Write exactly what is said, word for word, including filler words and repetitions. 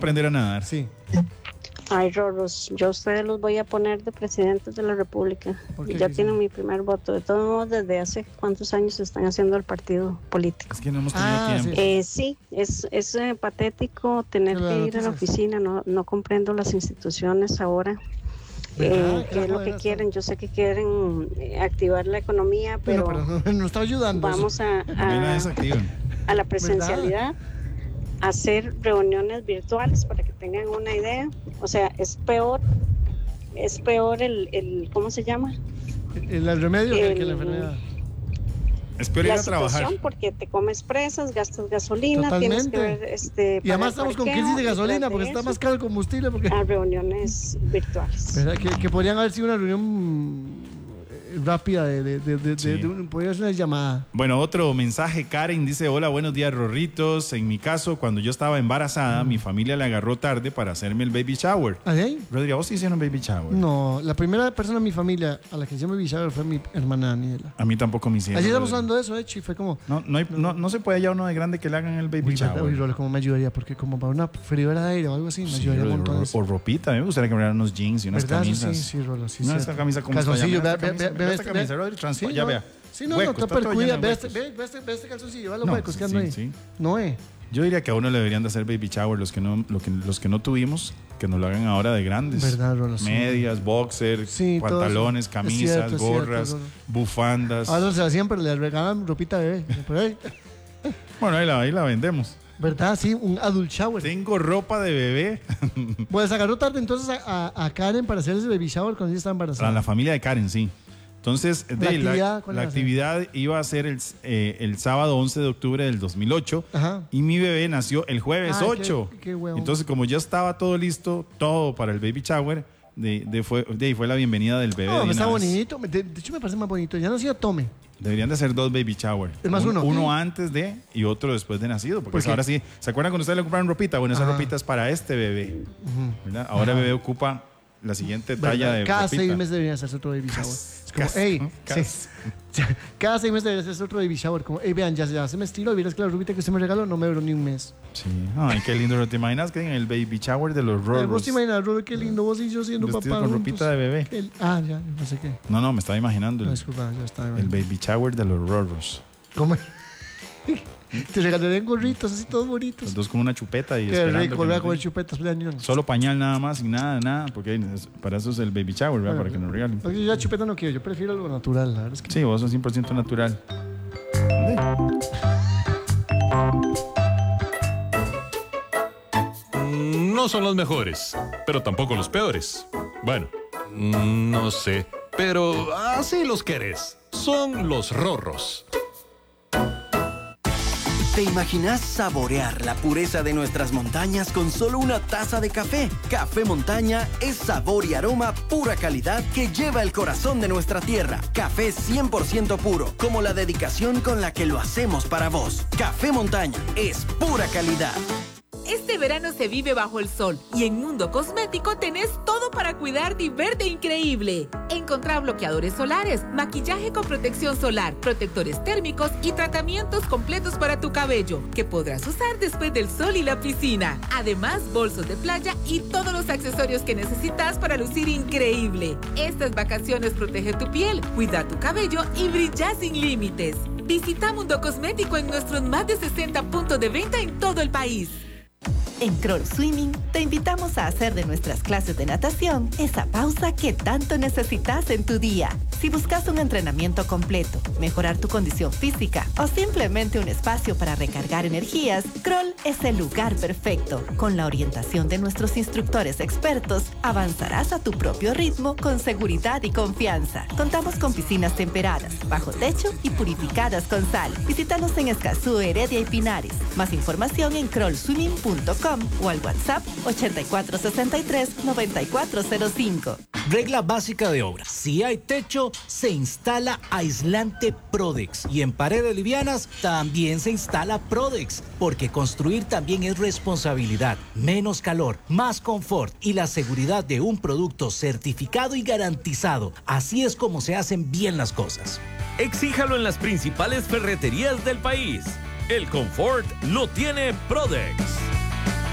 aprender a nadar. Sí. Ay, Rorros, yo a ustedes los voy a poner de presidentes de la República. Ya tienen mi primer voto. De todos modos, ¿desde hace cuántos años están haciendo el partido político? Es que no hemos tenido Ah, tiempo. sí. Eh, sí, es, es eh, patético tener Pero que las ir a la noticias. oficina. No, no comprendo las instituciones ahora. ¿Verdad? Eh, Que ¿Qué es lo joder que esto. quieren? Yo sé que quieren eh, activar la economía, pero, Bueno, pero no, no está ayudando. vamos a, No hay nada a, desactivo. a la presencialidad, a hacer reuniones virtuales para que tengan una idea. O sea, es peor, es peor el, el ¿cómo se llama? El, el remedio que, El- que la enfermedad. Es peor ir La a trabajar. situación, porque te comes presas, gastas gasolina, tienes que Totalmente. ver este. Y además pagar estamos con parqueo, crisis de y gasolina tras porque de está eso, más caro el combustible. Porque, a reuniones virtuales. ¿verdad? Que, que podrían haber sido una reunión eh, rápida de, de, de, de, Sí. de- de un- podría ser una llamada. Bueno, otro mensaje. Karen dice: hola, buenos días, Rorritos. En mi caso, cuando yo estaba embarazada, mi familia le agarró tarde para hacerme el baby shower. ¿Ah, sí? Rodrigo, ¿vos te hicieron baby shower? No, la primera persona en mi familia a la que yo me vi fue mi hermana Daniela. A mí tampoco me hicieron. Ayer estamos Rodrigo. hablando de eso, de hecho, y fue como... No, no, hay- no, no se puede ya uno de grande que le hagan el baby Uy, shower. uy, Rolo, ¿cómo me ayudaría? Porque como para una freidora de aire o algo así, me Sí, ayudaría un o- montón. o, o ropita. A mí me gustaría que me dieran unos jeans y unas ¿Verdad? Eso camisas. Sí, sí, Rolo, sí. No, sí. esta camisa como está Calzoncillo, ya, vea, mira esta vea, camisa, vea, mira esta vea, camisa, vea. Rodri, transpa- Sí, ya no. vea. Sí, no, Huecos, no, está está todo percuida. lleno de Ve este, huecos. ve, ve este, ve este calzoncillo, ve los No, huecos que sí, ando ahí. sí. No, eh. Yo diría que a uno le deberían de hacer baby shower los que no, lo que, los que no tuvimos, que nos lo hagan ahora de grandes. Verdad, Rolo, sí. Medias, boxer, Sí, todo pantalones, eso. camisas, Es cierto, es cierto, gorras, Rolo. bufandas. Ahora no se la hacían, pero le regalan ropita de bebé. Por ahí. Bueno, ahí la, ahí la vendemos. ¿Verdad? Sí, un adult shower. Tengo ropa de bebé Pues agarró tarde entonces a, a, a Karen para hacer ese baby shower cuando ella estaba para embarazada. la familia de Karen, sí. Entonces, de, la, actividad, ¿cuál la iba a ser? actividad iba a ser el, eh, el sábado once de octubre del dos mil ocho Ajá. y mi bebé nació el jueves Ay, ocho. qué- qué huevón. Entonces, como ya estaba todo listo, todo para el baby shower, de, de fue, de ahí fue la bienvenida del bebé. No, de está una vez. bonito. De, de hecho, me parece más bonito. Ya no hacía tome. Deberían de hacer dos baby shower. Es más, Un- uno. Uno antes de y otro después de nacido. Porque ¿Por qué? ahora sí, ¿se acuerdan cuando ustedes le compraron ropita? Bueno, esa Ajá. ropita es para este bebé. ¿Verdad? Ahora el bebé ocupa la siguiente talla ¿Verdad? de Cada ropita. seis meses debería hacerse otro baby shower. Es como, Casi, hey, ¿no? sí. Casi. Cada seis meses debería hacerse otro baby shower. Como, hey, vean, ya, ya se me estilo. Vieras que la ropita que usted me regaló no me duró ni un mes. Sí. Ay, qué lindo. ¿Te imaginas que en el baby shower de los Eh, Rorros? Vos te imaginas, Rolo, qué lindo. Vos y yo siendo Vestido papá. con juntos. ropita de bebé. El- ah, ya, no sé qué. No, no, me estaba imaginando No, el, disculpa, ya está. el baby shower de los Rorros. ¿Cómo? Te regalarían gorritos así todos bonitos. Los dos con una chupeta y Qué esperando rico, que volver a nos comer den. chupetas de año. Solo pañal nada más y nada, nada. Porque es- para eso es el baby shower, ¿verdad? Para que nos regalen. Yo ya chupeta no quiero, yo prefiero algo natural, la verdad es que... Sí, vos sos cien por ciento natural. No son los mejores, pero tampoco los peores. Bueno, no sé, pero así los querés. Son los Rorros. ¿Te imaginas saborear la pureza de nuestras montañas con solo una taza de café? Café Montaña es sabor y aroma pura calidad que lleva el corazón de nuestra tierra. Café cien por ciento puro, como la dedicación con la que lo hacemos para vos. Café Montaña es pura calidad. Este verano se vive bajo el sol y en Mundo Cosmético tenés todo para cuidarte y verte increíble. Encontrá bloqueadores solares, maquillaje con protección solar, protectores térmicos y tratamientos completos para tu cabello que podrás usar después del sol y la piscina. Además, bolsos de playa y todos los accesorios que necesitas para lucir increíble. Estas vacaciones protege tu piel, cuida tu cabello y brilla sin límites. Visita Mundo Cosmético en nuestros más de sesenta puntos de venta en todo el país. En Kroll Swimming te invitamos a hacer de nuestras clases de natación esa pausa que tanto necesitas en tu día. Si buscas un entrenamiento completo, mejorar tu condición física o simplemente un espacio para recargar energías, Kroll es el lugar perfecto. Con la orientación de nuestros instructores expertos, avanzarás a tu propio ritmo con seguridad y confianza. Contamos con piscinas temperadas, bajo techo y purificadas con sal. Visítanos en Escazú, Heredia y Pinares. Más información en kroll swimming punto com o al WhatsApp ochenta y cuatro sesenta y tres noventa y cuatro cero cinco. Regla básica de obra. Si hay techo, se instala aislante Prodex. Y en paredes livianas también se instala Prodex. Porque construir también es responsabilidad. Menos calor, más confort y la seguridad de un producto certificado y garantizado. Así es como se hacen bien las cosas. Exíjalo en las principales ferreterías del país. El confort lo tiene Prodex.